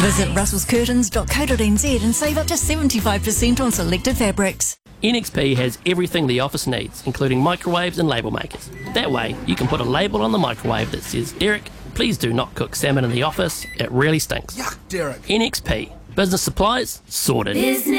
Visit russellscurtains.co.nz and save up to 75% on selected fabrics. NXP has everything the office needs, including microwaves and label makers. That way, you can put a label on the microwave that says, "Derek, please do not cook salmon in the office. It really stinks." Yuck, Derek. NXP. Business supplies sorted.